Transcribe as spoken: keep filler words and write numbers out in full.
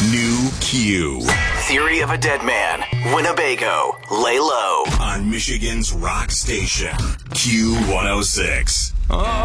New Q. Theory of a Dead Man. Winnebago. Lay low. On Michigan's rock station. Q one oh six.